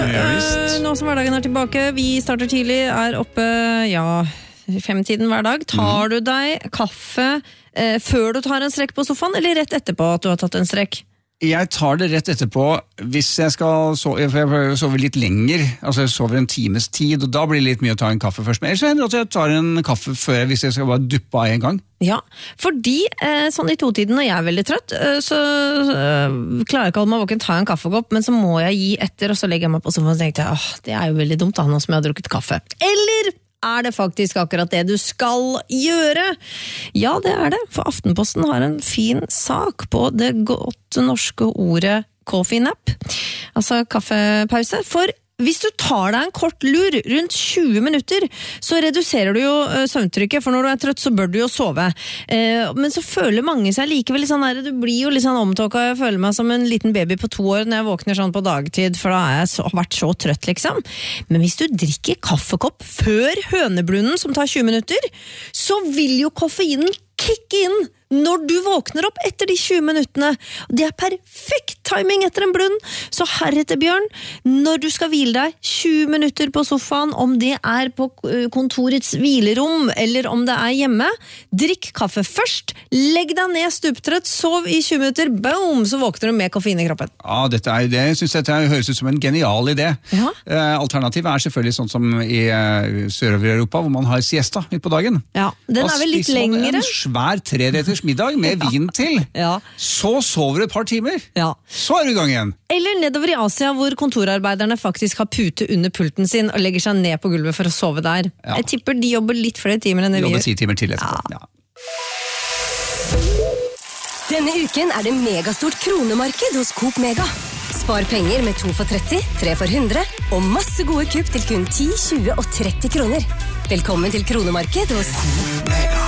Nå som hverdagen tilbake, vi starter tidlig, oppe, 5-tiden hver dag. Tar du deg kaffe før du tar en strekk på sofaen, eller rett etterpå at du har tatt en strekk? Jeg tar det rett etterpå hvis jeg skal sove, for jeg prøver å sove litt lenger, altså jeg sover en times tid, og da blir det litt mye å ta en kaffe først. Men ellers hender det at jeg tar en kaffe før hvis jeg skal bare duppe av en gang. Ja, fordi sånn i totiden når jeg veldig trøtt, så klarer jeg ikke å holde meg våken, ta en kaffekopp, men så må jeg gi etter, og så legger jeg meg på sofaen og tenker jeg, det jo veldig dumt da, nå som jeg har drukket kaffe. Eller det faktisk akkurat det du skal gjøre? Ja, det det, for Aftenposten har en fin sak på det godt norske ordet coffee nap, altså kaffepause, for hvis du tar deg en kort lur, rundt 20 minutter, så reduserer du jo søvntrykket, for når du trøtt så bør du jo sove. Men så føler mange seg likevel sånn der, du blir jo litt sånn omtåket, jeg føler meg som en liten baby på 2 år når jeg våkner sånn på dagtid, for da har jeg vært så trøtt liksom. Men hvis du drikker kaffekopp før høneblunden, som tar 20 minutter, så vil jo koffeinen kicke inn når du våkner opp etter de 20 minuttene. Det perfekt timing etter en blund. Så heretter, Bjørn, når du skal hvile deg 20 minutter på sofaen, om det på kontorets hvilerom, eller om det hjemme, drikk kaffe først, legg deg ned stuptrøtt, sov i 20 minutter, boom, så våkner du med koffein i kroppen. Ja, jeg synes dette høres ut som en genial idé. Ja. Alternativet selvfølgelig sånn som i Sør-Europa, hvor man har siesta midt på dagen. Ja, den vel litt lengre. En svær 3-retters middag med vin til. Ja. Så sover du et par timer. Ja. Så du i gang igjen. Eller nedover i Asia, hvor kontorarbeiderne faktisk har pute under pulten sin og legger seg ned på gulvet for å sove der. Ja. Jeg tipper de jobber litt flere timer enn det vi gjør. Jobber 10 timer til etterpå. Ja. Denne uken det megastort kronemarked hos Coop Mega. Spar penger med 2 for 30, 3 for 100 og masse gode kupp til kun 10, 20 og 30 kroner. Velkommen til kronemarked hos Coop Mega.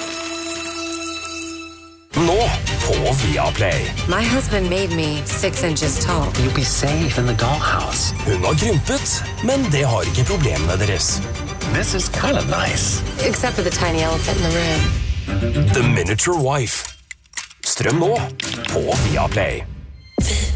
Nå på Viaplay. My husband made me 6 inches tall. You'll be safe in the dollhouse. Hun har krympet, men det har ikke problemene deres. This is kind of nice. Except for the tiny elephant in the room. The Miniature Wife. Strøm nå på Viaplay.